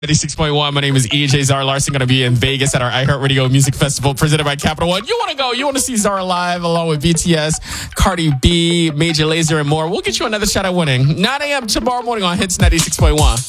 96.1. My name is EJ Zara Larson. Going to be in Vegas at our iHeartRadio Music Festival presented by Capital One. You want to go? You want to see Zara live along with BTS, Cardi B, Major Lazer, and more? We'll get you another shot at winning. 9 a.m. tomorrow morning on Hits 96.1.